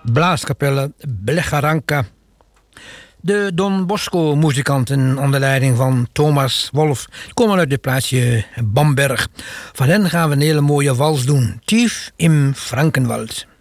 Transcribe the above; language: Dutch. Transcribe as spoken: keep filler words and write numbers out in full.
blaaskapelle Blecharanka. De Don Bosco muzikanten onder leiding van Thomas Wolf komen uit het plaatsje Bamberg. Van hen gaan we een hele mooie wals doen. Tief im Frankenwald.